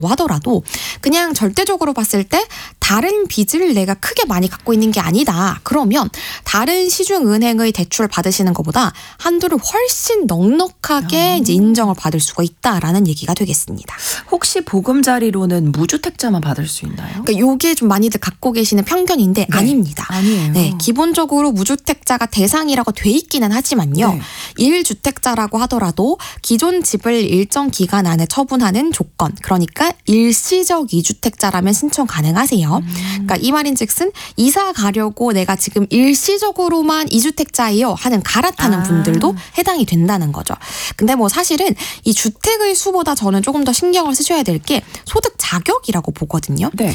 하더라도 그냥 절대적으로 봤을 때 다른 빚을 내가 크게 많이 갖고 있는 게 아니다. 그러면 다른 시중은행의 대출을 받으시는 것보다 한도를 훨씬 넉넉하게 이제 인정을 받을 수가 있다라는 얘기가 되겠습니다. 혹시 보금자리로는 무주택자만 받을 수 있나요? 그러니까 이게 좀 많이들 갖고 계시는 편견인데 네. 아닙니다. 아니에요. 네, 기본적으로 무주택자가 대상이라고 돼 있기는 하지만요. 네. 1주택자라고 하더라도 기존 집을 일정 기간 안에 처분하는 조건, 그러니까 일시적 2주택자라면 신청 가능하세요. 그러니까 이 말인즉슨 이사 가려고 내가 지금 일시적으로만 2주택자예요 하는 갈아타는 분들도 해당이 된다는 거죠. 근데 뭐 사실은 이 주택의 수보다 저는 조금 더 신경을 쓰셔야 될 게 소득 자격이라고 보거든요. 네.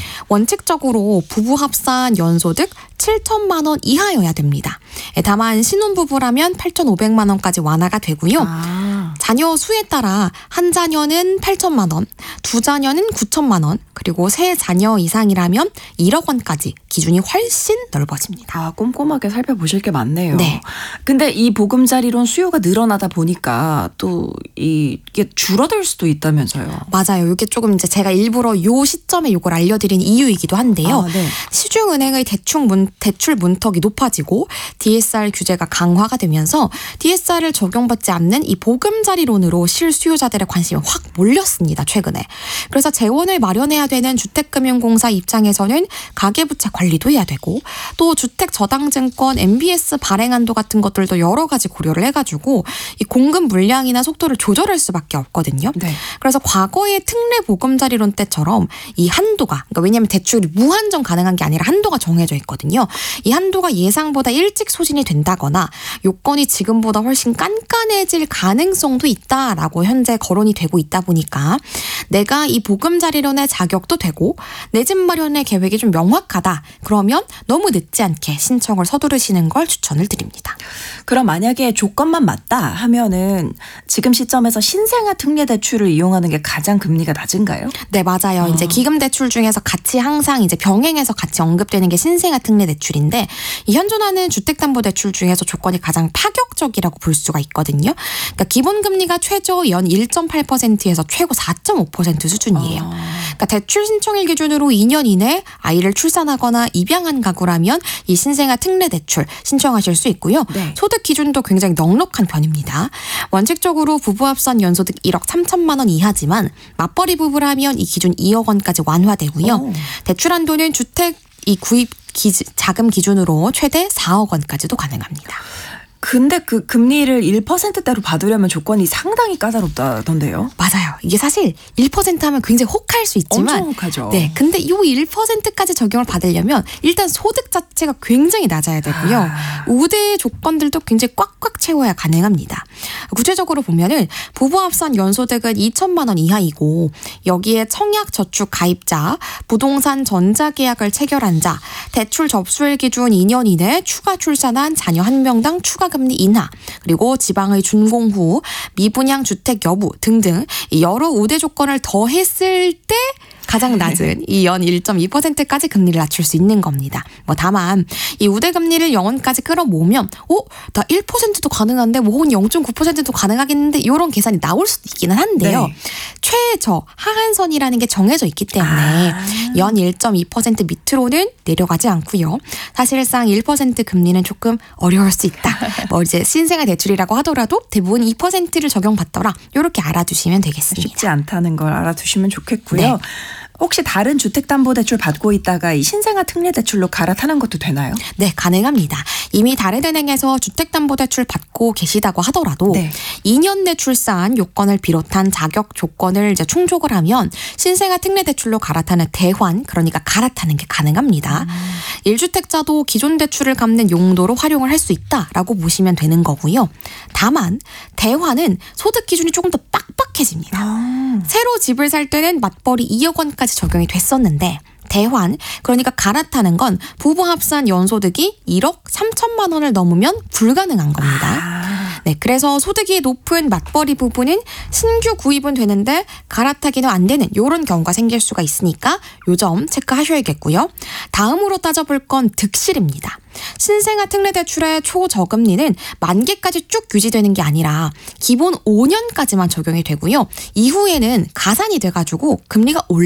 원칙적으로 부부 합산 연소득 7천만 원 이하여야 됩니다. 다만 신혼부부라면 8,500만 원까지 완화가 되고요. 자녀 수에 따라 한 자녀는 8천만 원, 두 자녀는 9천만 원, 그리고 세 자녀 이상이라면 1억 원까지 기준이 훨씬 넓어집니다. 꼼꼼하게 살펴보실 게 많네요. 네. 근데 이 보금자리론 수요가 늘어나다 보니까 또 이게 줄어들 수도 있다면서요. 맞아요. 이게 조금 이제 제가 일부러 요 시점에 이걸 알려드린 이유이기도 한데요. 네. 시중은행의 대출 문턱이 높아지고 DSR 규제가 강화가 되면서 DSR을 적용받지 않는 이 보금자리론으로 실수요자들의 관심이 확 몰렸습니다. 최근에. 그래서 재원을 마련해야 되는 주택금융공사 입장에서는 가계부채 관리도 해야 되고 또 주택저당증권 MBS 발행 한도 같은 것들도 여러 가지 고려를 해가지고 이 공급 물량이나 속도를 조절할 수밖에 없거든요. 네. 그래서 과거의 특례 보금자리론 때처럼 이 한도가, 그러니까 왜냐하면 대출이 무한정 가능한 게 아니라 한도가 정해져 있거든요. 이 한도가 예상보다 일찍 소진이 된다거나 요건이 지금보다 훨씬 깐깐해질 가능성도 있다라고 현재 거론이 되고 있다 보니까 내가 이 보금자리론의 자격도 되고 내 집 마련의 계획이 좀 명확하다. 그러면 너무 늦지 않게 신청을 서두르시는 걸 추천을 드립니다. 그럼 만약에 조건만 맞다 하면은 지금 시점에서 신생아 특례 대출을 이용하는 게 가장 금리가 낮은가요? 네, 맞아요. 이제 기금 대출 중에서 같이 항상 이제 병행해서 같이 언급되는 게 신생아 특례 대출인데 이 현존하는 주택담보대출 중에서 조건이 가장 파격적이라고 볼 수가 있거든요. 그러니까 기본 금리가 최저 연 1.8%에서 최고 4.5% 수준이에요. 그러니까 대출 신청일 기준으로 2년 이내 아이를 출산하거나 입양한 가구라면 이 신생아 특례 대출 신청하실 수 있고요. 네. 소득 기준도 굉장히 넉넉한 편입니다. 원칙적으로 부부 합산 연소득 1억 3천만 원 이하지만 맞벌이 부부라면 이 기준 2억 원까지 완화되고요. 대출 한도는 주택 이 구입 자금 기준으로 최대 4억 원까지도 가능합니다. 근데 그 금리를 1%대로 받으려면 조건이 상당히 까다롭다던데요. 맞아요. 이게 사실 1% 하면 굉장히 혹할 수 있지만 엄청 혹하죠. 네, 근데 이 1%까지 적용을 받으려면 일단 소득 자체가 굉장히 낮아야 되고요. 우대 조건들도 굉장히 꽉꽉 채워야 가능합니다. 구체적으로 보면은 부부 합산 연소득은 2천만 원 이하이고 여기에 청약 저축 가입자, 부동산 전자계약을 체결한 자, 대출 접수일 기준 2년 이내 추가 출산한 자녀 1명당 추가 금리 인하, 그리고 지방의 준공 후 미분양 주택 여부 등등 여러 우대 조건을 더했을 때 가장 낮은 이 연 1.2%까지 금리를 낮출 수 있는 겁니다. 뭐 다만 이 우대 금리를 0원까지 끌어모으면 나 1%도 가능한데 뭐 혹은 0.9%도 가능하겠는데 이런 계산이 나올 수도 있기는 한데요. 네. 최저 하한선이라는 게 정해져 있기 때문에 연 1.2% 밑으로는 내려가지 않고요. 사실상 1% 금리는 조금 어려울 수 있다. 뭐 이제 신생아 대출이라고 하더라도 대부분 2%를 적용받더라. 이렇게 알아두시면 되겠습니다. 쉽지 않다는 걸 알아두시면 좋겠고요. 네. 혹시 다른 주택담보대출 받고 있다가 이 신생아 특례대출로 갈아타는 것도 되나요? 네, 가능합니다. 이미 다른 은행에서 주택담보대출 받고 계시다고 하더라도 네. 2년 내 출산 요건을 비롯한 자격 조건을 이제 충족을 하면 신생아 특례대출로 갈아타는 대환, 그러니까 갈아타는 게 가능합니다. 1주택자도 기존 대출을 갚는 용도로 활용을 할 수 있다라고 보시면 되는 거고요. 다만 대환은 소득 기준이 조금 더 빡빡해집니다. 새로 집을 살 때는 맞벌이 2억 원까지 적용이 됐었는데 대환, 그러니까 갈아타는 건 부부 합산 연소득이 1억 3천만 원을 넘으면 불가능한 겁니다. 네, 그래서 소득이 높은 맞벌이 부부는 신규 구입은 되는데 갈아타기는 안 되는 이런 경우가 생길 수가 있으니까 요 점 체크하셔야겠고요. 다음으로 따져볼 건 득실입니다. 신생아 특례대출의 초저금리는 만기까지 쭉 유지되는 게 아니라 기본 5년까지만 적용이 되고요. 이후에는 가산이 돼가지고 금리가